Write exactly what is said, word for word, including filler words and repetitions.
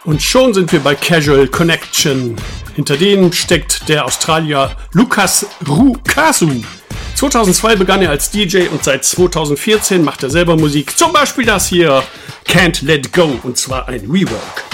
Und schon sind wir bei Casual Connection. Hinter denen steckt der Australier Lucas Rukasu. zweitausendzwei begann er als D J und seit zweitausendvierzehn macht er selber Musik. Zum Beispiel das hier, Can't Let Go, und zwar ein Rework.